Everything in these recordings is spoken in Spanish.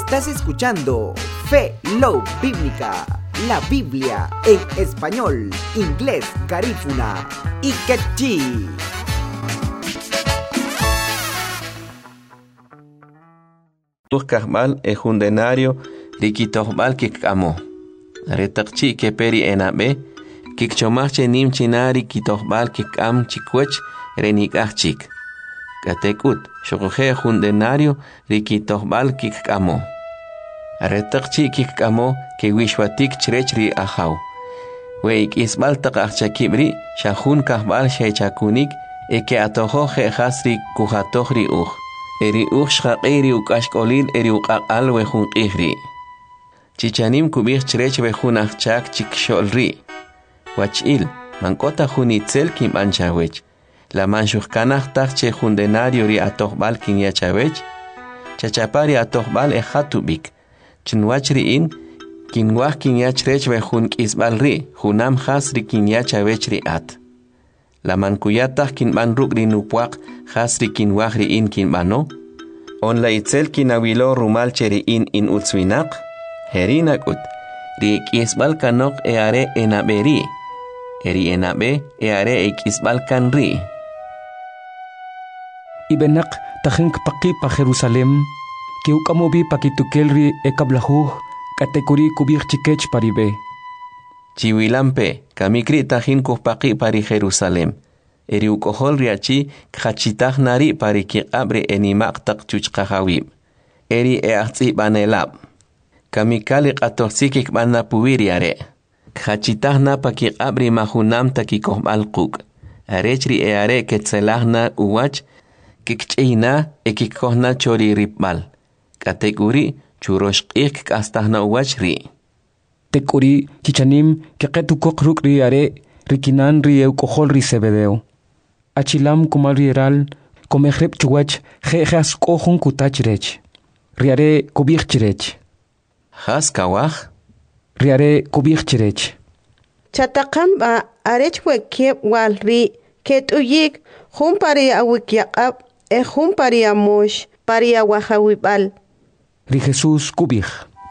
Estás escuchando Fe, Love Bíblica, la Biblia en español, inglés, garífuna y quechí. Kahbal es un denario riquitohbal kikamo. Retakchi que peri enabe, kikchomache nim chinari kitohbal kikam chikwech renikachik. Katekut, shokoje un denario riquitohbal kikamo. Retakchi kikamo que wishwatik chrechri ahau. Weik isbal takachakibri, shahun kahbal shechakunik, eke atoho hasri kuhatohri eri shaqiri ukashkolil eri uqaqal wehun qihri. Chichanim kubih chrech wehun achak chiksholri. Wachil, mankota hunitzel kim anchawech. La manshukkanah takche hundenario ri atohbal kin yachawech. Chachapari atohbal ehatubik. Chinwachri in, kinwah kin yachrech wehun kisbalri, hunam hasri kin yachawech ri at. La mankuyatah kin banruk ri nupuak hasri kin wahri in kin bano. On la itzel kin awilo rumal cheri in utswinak. Herinakut. Ri kisbal kanok eare enaberi. Eri enabe eare kisbal kanri. Ibenak tahink paki pa Jerusalem. Kiukamobi pakitukelri ekablahu. Katekuri kubir chikech paribe. Chiwilampe, kamikri tahin kuhpaki pari Jerusalem. Eri ukohol riachi kachitah nari pari kiqabre enimak tak chuchkahawib. Eri eahtsi banelab. Kamikali qatoxikik banna puwiriare. Kachitah na pa kiqabre mahunam takikohbal quk. Arechri eare ketzelahna uwach kikchina ekikohna chori ripbal. Kategori churoshqik kastahna uwach ri. Tekuri chichanim keketukok ruk riare rikinan rieu kohol risebedeo. Achilam kumal rieral komehrep chuwach jejas kohun kutachrech. Riare kubirchrech. Has kawach? Riare kubirchrech. Chatakamba arechwe kiep walri ketuyik humpari awikyaqab humpari amosh pari awahawibal. Ri Jesus kubir.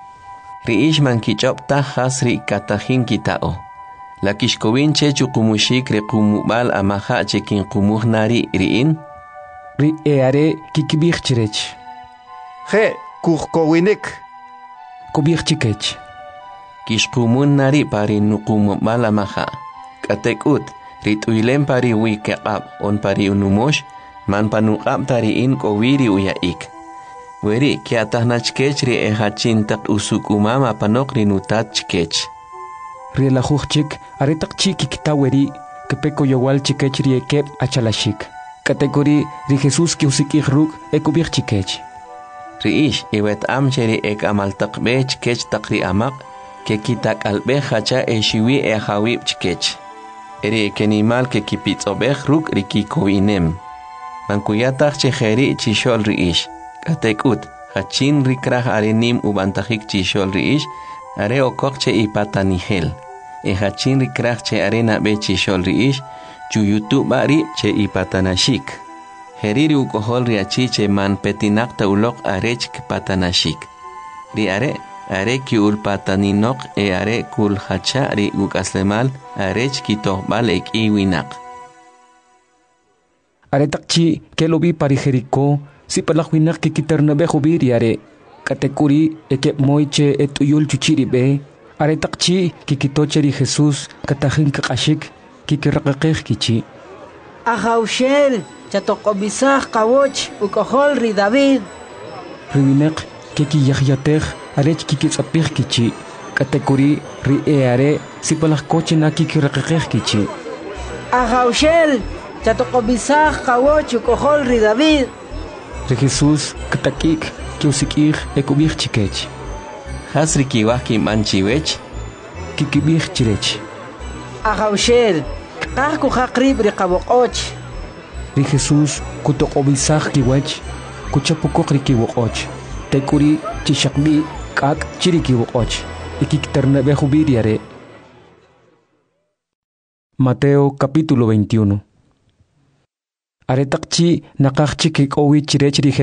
Riish mankichopta hasri katahin kitao. La kishkowin che chukumushik rekumubal amaha chekin kumuh nari riin. Ri eare kikibir chirech. He kuhkowinik. Kubir chikech. Kishkumun nari pari nukumubal amaha. Katekut rituilem pari wikaqab on pari unumosh man panuqab tariin kowiri uyaik. Weri kiatahna chkech ri ehachin tak usuk umama panok rinutat chkech. Ri la chik aretak chiki kitaweri kepeko yowal chikech ri ekep achalashik. Kategori ri Jesus ki usikih ruk ekubir chikech. Ri ish iwet amcheri ek amaltak be chkech takri amak ke kitak albe hacha eshiwi ehawib chkech. Eri ekenimal ke kipitsobeh ruk ri kikoinem. Mankuyatach chejeri chishol ri ish. Katekut, hachin rikrah arenim ubantajik chishol riish, are okokche ipatanihel. E hachin rikrah che arena be chishol riish, chuyutu bari che ipatanashik. Heriri ukohol riachi che man petinakta ulok arech patanashik. Ri are ki ulpataninok e are kul hacha ri ukaslemal arech kitohbal ek iwinak. Are takchi kelobi pari Jericó. Si palakwinak kikitarnabe hubiriare, katekuri ekep moiche etuyul chuchiribe, aretakchi kikitocheri Jesus katahin kakashik kikirakakeh kichi. Ahaushel, chatokobisah kawoch ukohol ri David. Riwinek kikiyahyatek arech kikitsapih kichi, katekuri ri eare si palakkoche na kikirakakeh kichi. Ahaushel, chatokobisah kawoch ukohol ri David. Ri Jesus katakik kiusikih ekubih chikech. Hasri kiwah kim anchiwech. Kikibih chirech. Ahaushel, kahku hakrib ri kawokoch. Ri Jesus kutokobisah kiwach, kuchapukok ri kiwokoch. Tekuri chishakbi kak chiri kiwokoch. Ikiktarnabe hubiriare. Mateo capítulo 21. Aretakchi nakakchi kikowi chirech ri